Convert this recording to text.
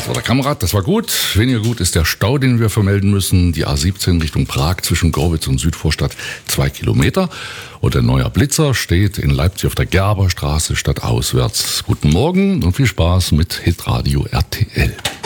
So, der Kamerad, das war gut. Weniger gut ist der Stau, den wir vermelden müssen. Die A17 Richtung Prag zwischen Gorwitz und Südvorstadt 2 Kilometer. Und der neue Blitzer steht in Leipzig auf der Gerberstraße stadtauswärts. Guten Morgen und viel Spaß mit Hitradio RTL.